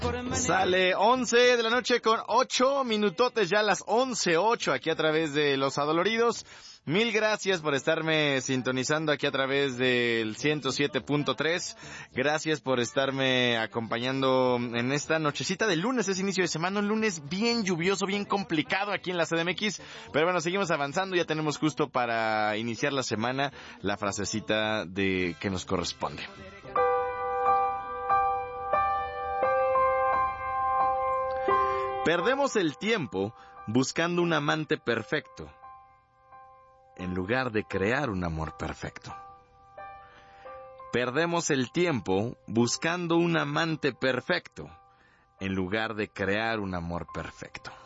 Sale 11 de la noche con 8 minutotes, ya las 11:08 aquí a través de Los Adoloridos. Mil gracias por estarme sintonizando aquí a través del 107.3. Gracias por estarme acompañando en esta nochecita de lunes, es inicio de semana, un lunes bien lluvioso, bien complicado aquí en la CDMX. Pero bueno, seguimos avanzando, ya tenemos justo para iniciar la semana la frasecita de que nos corresponde. Perdemos el tiempo buscando un amante perfecto, en lugar de crear un amor perfecto. Perdemos el tiempo buscando un amante perfecto, en lugar de crear un amor perfecto.